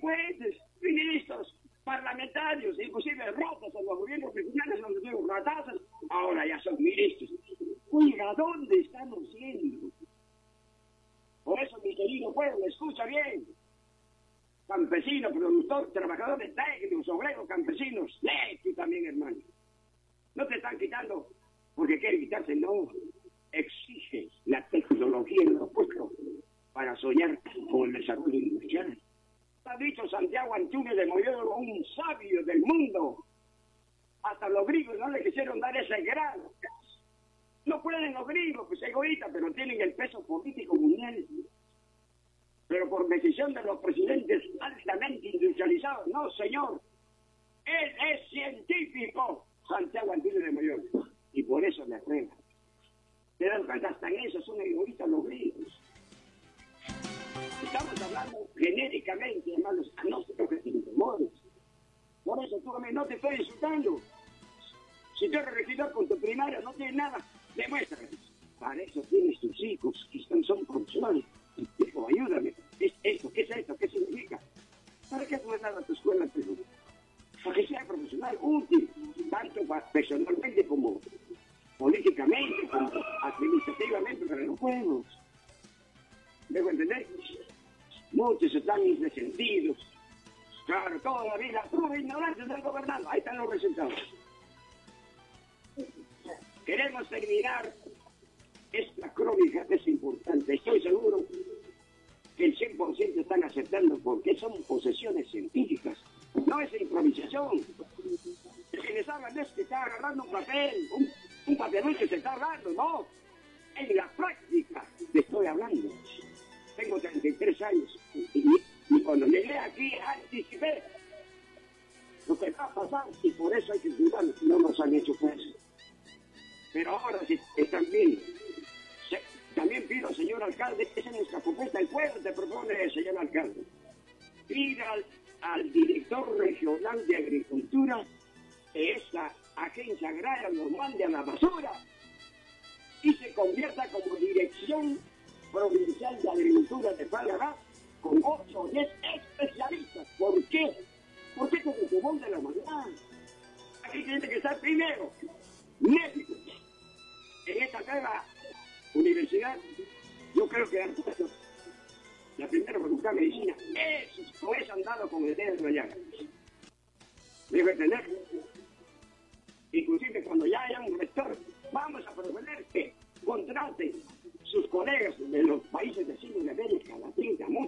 delincuentes, ministros, parlamentarios, inclusive rotos en los gobiernos regionales donde tuvieron ratazas, ahora ya son ministros. Oiga, ¿dónde estamos yendo? Por eso, mi querido pueblo, escucha bien. Campesino, productor, trabajadores técnicos, obreros, campesinos, lee tú también, hermano. No te están quitando porque quieren quitarse, no. Exige la tecnología en los puestos para soñar con el desarrollo industrial. Ha dicho Santiago Antunes de Molloro, un sabio del mundo. Hasta los griegos no le quisieron dar ese grado. No pueden los griegos, pues egoístas, pero tienen el peso político mundial. Pero por decisión de los presidentes altamente industrializados, no, señor. Él es científico, Santiago Antunes de Molloro. Y por eso le aprueba. Te das cuenta, hasta en eso son egoístas los griegos. Estamos hablando genéricamente, hermanos, no sé lo que te incomodes. Por eso tú a mí no te estoy insultando. Si tú eres regidor con tu primaria, no tienes nada, demuéstrame. Para eso tienes tus hijos, que son profesionales. Hijo, ayúdame. ¿Qué es esto? ¿Qué es esto? ¿Qué significa? ¿Para qué tú has dado a tu escuela, pero? Para que sea profesional, útil, tanto personalmente como políticamente, como administrativamente, pero no podemos. ¿Dejo entender? Muchos están resentidos. Claro, toda la vida, pura ignorancia del gobernante. Ahí están los resultados. Queremos terminar esta crónica que es importante. Estoy seguro que el 100% están aceptando porque son posesiones científicas. No es improvisación. El que les hablan es que está agarrando un papel, un papel que se está hablando, no. En la práctica te estoy hablando. Tengo 33 años y cuando llegué aquí anticipé lo que va a pasar y por eso hay que cuidarlo. No nos han hecho caso. Pero ahora sí están bien. También pido, señor alcalde, esa es nuestra propuesta, el pueblo te propone, señor alcalde. Pida al director regional de agricultura que esta agencia agraria nos mande a la basura y se convierta como dirección provincial de agricultura de Panamá con 8 o 10 especialistas. ¿Por qué? Porque como común de la humanidad. Aquí tiene que estar primero médicos. En esta nueva universidad, yo creo que la primera facultad de medicina, esos no es andado con el dedo de la llaga. Debe entender. Inclusive cuando ya haya un rector, vamos a proponer que contraten sus colegas de los países de